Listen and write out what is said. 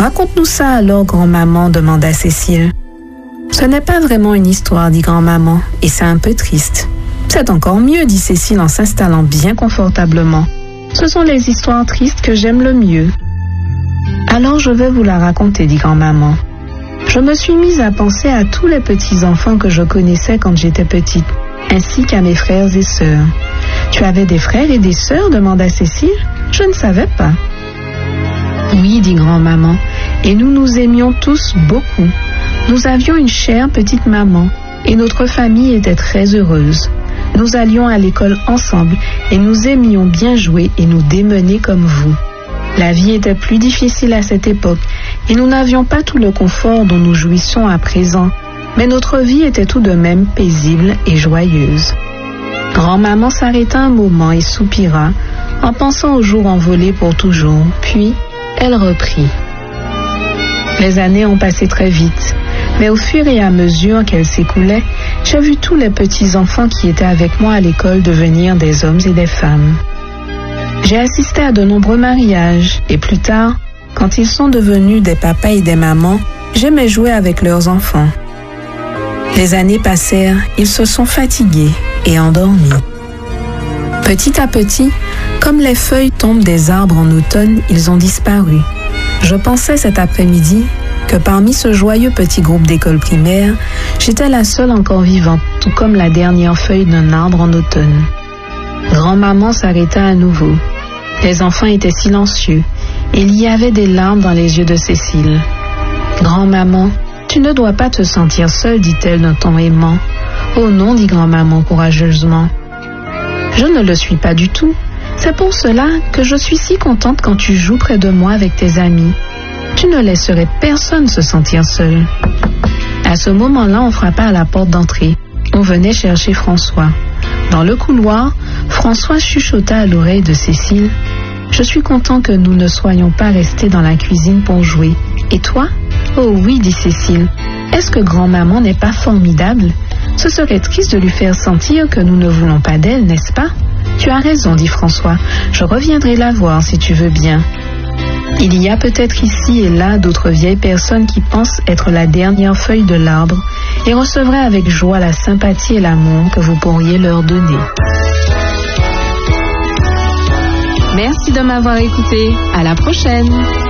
Raconte-nous ça alors, grand-maman, demanda Cécile. Ce n'est pas vraiment une histoire, dit grand-maman, et c'est un peu triste. C'est encore mieux, dit Cécile en s'installant bien confortablement. Ce sont les histoires tristes que j'aime le mieux. Alors je vais vous la raconter, dit grand-maman. Je me suis mise à penser à tous les petits-enfants que je connaissais quand j'étais petite, ainsi qu'à mes frères et sœurs. Tu avais des frères et des sœurs, demanda Cécile. Je ne savais pas. Oui, dit grand-maman, et nous nous aimions tous beaucoup. Nous avions une chère petite maman, et notre famille était très heureuse. Nous allions à l'école ensemble, et nous aimions bien jouer et nous démener comme vous. La vie était plus difficile à cette époque, et nous n'avions pas tout le confort dont nous jouissons à présent, mais notre vie était tout de même paisible et joyeuse. Grand-maman s'arrêta un moment et soupira, en pensant au jour envolé pour toujours, puis elle reprit. Les années ont passé très vite, mais au fur et à mesure qu'elles s'écoulaient, j'ai vu tous les petits-enfants qui étaient avec moi à l'école devenir des hommes et des femmes. J'ai assisté à de nombreux mariages, et plus tard, quand ils sont devenus des papas et des mamans, j'aimais jouer avec leurs enfants. Les années passèrent, ils se sont fatigués et endormis. Petit à petit, comme les feuilles tombent des arbres en automne, ils ont disparu. Je pensais cet après-midi que parmi ce joyeux petit groupe d'école primaire, j'étais la seule encore vivante, tout comme la dernière feuille d'un arbre en automne. Grand-maman s'arrêta à nouveau. Les enfants étaient silencieux, et il y avait des larmes dans les yeux de Cécile. « Grand-maman, tu ne dois pas te sentir seule, dit-elle d'un ton aimant. « Oh non, dit grand-maman courageusement. Je ne le suis pas du tout. C'est pour cela que je suis si contente quand tu joues près de moi avec tes amis. Tu ne laisserais personne se sentir seul. » À ce moment-là, on frappa à la porte d'entrée. On venait chercher François. Dans le couloir, François chuchota à l'oreille de Cécile. « Je suis content que nous ne soyons pas restés dans la cuisine pour jouer. Et toi ? » « Oh oui, dit Cécile. Est-ce que grand-maman n'est pas formidable ? Ce serait triste de lui faire sentir que nous ne voulons pas d'elle, n'est-ce pas ? Tu as raison, dit François. Je reviendrai la voir si tu veux bien. Il y a peut-être ici et là d'autres vieilles personnes qui pensent être la dernière feuille de l'arbre et recevraient avec joie la sympathie et l'amour que vous pourriez leur donner. Merci de m'avoir écouté. À la prochaine.